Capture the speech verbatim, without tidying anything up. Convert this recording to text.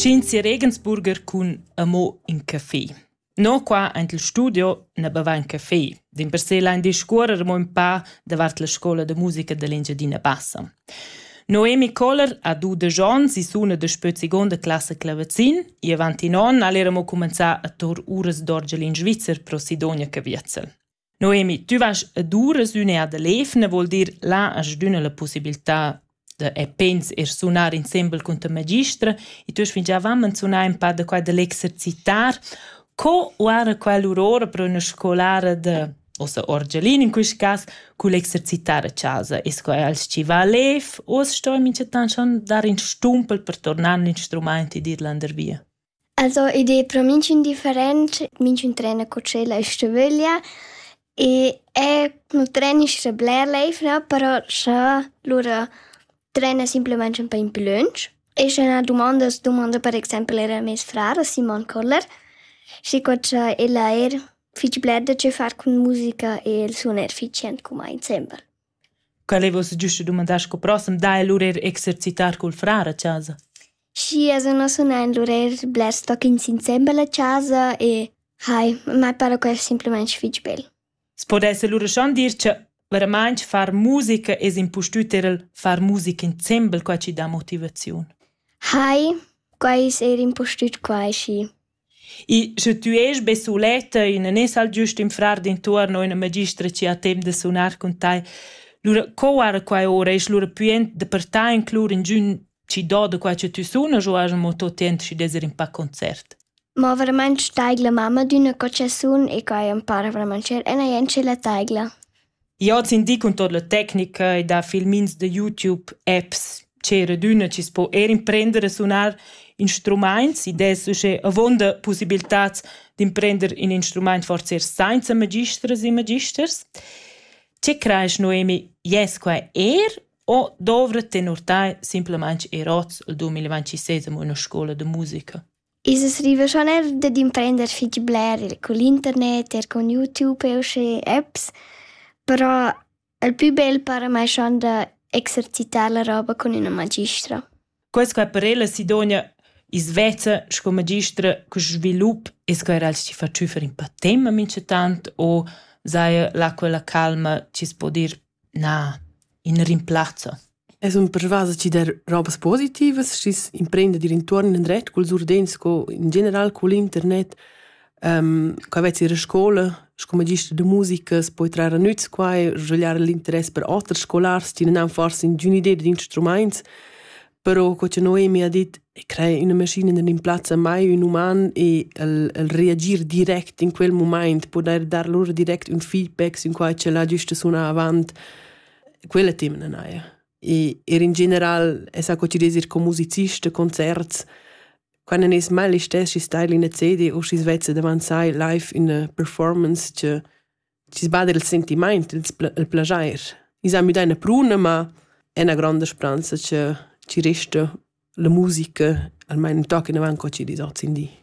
Cinzia Regensburger cun amo in caffè. No qua in il studio ne beva un caffè. Din per sé l'ha in discuorer mo un pa davart la scola de musica de l'Engiadina Bassa. Noemi Kohler ha du de gions i suna de spöt seconda classe clavazin e avanti non all'eramo començar a tor ures d'orgel in Svizzer pro Sidonia Caviezel. Noemi, tu vas ad ures une ad elefne, vuol dir là has d'una la possibilità de e pens er sunar insieme con te magistra e tu has fin già va menzionar un pa de quai de l'exercitar co oara quai l'urora pro una scolare de ossa orgelin in quist cas cu l'exercitar a casa. Es quai als ci va lef o es stoi mince tan schon dar in stumpel per tornar l'instrument e dir l'ander via? Also, idee pro mince indifferent, mince un trena cocella e stöveglia e è un trena istra bler leif, no? Però sa lura trena simplement un po' in pilunch. E c'è una domanda, domanda per esempio era mes frara Simon Kohler. Si quaccia ella er fich bledda che far con musica e il suoner ficient come insieme. Quale vos giusto domandar sco prossem dai l'urer exercitar col frara a casa? Si also no suonar l'urer bler stock in insieme a casa e hai, mai para quel simplement fich bel. Spodesse l'ura schon dir che veramente far musica es impostüter far musica insieme qua ci dà motivazione. Hai, quais er impostüt quai si. E se tu es besoletta e non es al giusto in frar d'intorno una magistra ci ha tempo de suonar con te, lura coara quai ora es lura puent de partai inclur in giun ci do de quai ci tu suona o has mo tot tent ci deser in pa concert. Ma veramente steigla mamma d'una coce sun e quai impara veramente cer e na jence la teigla. Io sin di con tot la tecnica e da filmins de YouTube apps c'era d'una ci spo er imprendere a suonar instruments e des c'è avonda possibilitats d'imprender in instrument forse senza magistras e magisters. C'è creis Noemi jes quai er o dovra tenortai simplement eroz al duemilaventisei a una scola de musica? Is es riva schon er de imprender fich bler con l'internet e con YouTube e usce apps, però il più bel para me schon da exercitar la roba con una magistra. Questo è per ella Sidonia is vezza sco magistra che svilup es che era ci fa ciufer in patem mince tant o sai la quella calma ci si può dir na in rimplazza. Es un pervasa ci der robas positivas, ci imprende dir intorno in dret col urdens co in general col internet. Um, qua vezza era scola, sco magistra de musica, si può trarre nüz quai, svegliare l'interesse per altre scolars, ci non han forse in giun idea di instruments, però co c'è Noemi ha dit e crea una macchina in plaza mai un uman e il, il reagir direct in quel moment, poter dar loro direct un feedback su quai ce l'ha giusto suona avant, quella tema non è. E er in general, è sa co ci desir co musicista, concerts, quando non è mai le stesse style in a C D o si svezza davanti sai live in a performance che ci sbada il sentimento, il, pl- il piacere. Isa mi dà una pruna, ma è una grande speranza che ci resta la musica, almeno un tocco in avanti che ci disozzi in di.